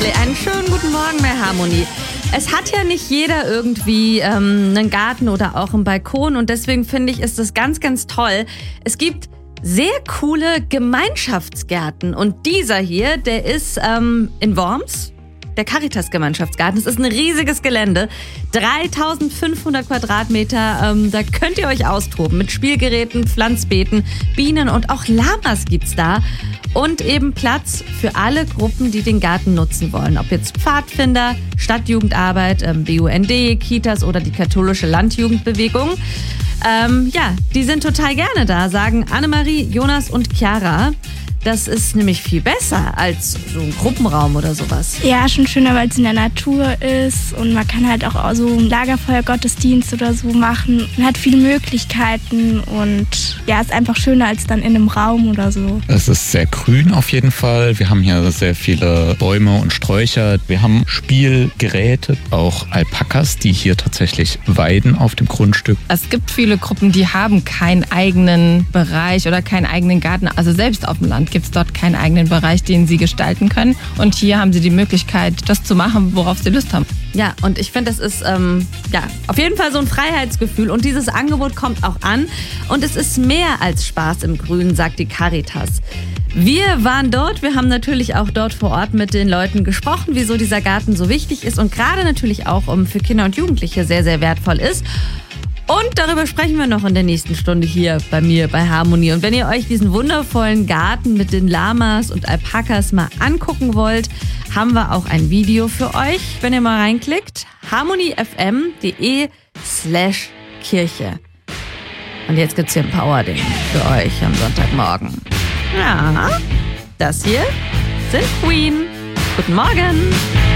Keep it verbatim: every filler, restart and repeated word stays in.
Beasley. Einen schönen guten Morgen bei Harmonie. Es hat ja nicht jeder irgendwie ähm, einen Garten oder auch einen Balkon und deswegen finde ich, ist das ganz, ganz toll. Es gibt sehr coole Gemeinschaftsgärten und dieser hier, der ist ähm, in Worms. Der Caritas-Gemeinschaftsgarten. Es ist ein riesiges Gelände, dreitausendfünfhundert Quadratmeter. Ähm, da könnt ihr euch austoben mit Spielgeräten, Pflanzbeeten, Bienen und auch Lamas gibt's da. Und eben Platz für alle Gruppen, die den Garten nutzen wollen. Ob jetzt Pfadfinder, Stadtjugendarbeit, ähm, B U N D, Kitas oder die katholische Landjugendbewegung. Ähm, ja, die sind total gerne da, sagen Annemarie, Jonas und Chiara. Das ist nämlich viel besser als so ein Gruppenraum oder sowas. Ja, schon schöner, weil es in der Natur ist und man kann halt auch so einen Lagerfeuer-Gottesdienst oder so machen. Man hat viele Möglichkeiten und ja, ist einfach schöner als dann in einem Raum oder so. Es ist sehr grün auf jeden Fall. Wir haben hier sehr viele Bäume und Sträucher. Wir haben Spielgeräte, auch Alpakas, die hier tatsächlich weiden auf dem Grundstück. Es gibt viele Gruppen, die haben keinen eigenen Bereich oder keinen eigenen Garten. Also selbst auf dem Land gibt es dort keinen eigenen Bereich, den sie gestalten können. Und hier haben sie die Möglichkeit, das zu machen, worauf sie Lust haben. Ja, und ich finde, das ist ähm, ja, auf jeden Fall so ein Freiheitsgefühl. Und dieses Angebot kommt auch an. Und es ist mehr als Spaß im Grünen, sagt die Caritas. Wir waren dort, wir haben natürlich auch dort vor Ort mit den Leuten gesprochen, wieso dieser Garten so wichtig ist und gerade natürlich auch um, für Kinder und Jugendliche sehr, sehr wertvoll ist. Und darüber sprechen wir noch in der nächsten Stunde hier bei mir bei Harmonie. Und wenn ihr euch diesen wundervollen Garten mit den Lamas und Alpakas mal angucken wollt, haben wir auch ein Video für euch. Wenn ihr mal reinklickt, harmoniefm.de slash Kirche. Und jetzt gibt's hier ein Power-Ding für euch am Sonntagmorgen. Ja, das hier sind Queen. Guten Morgen.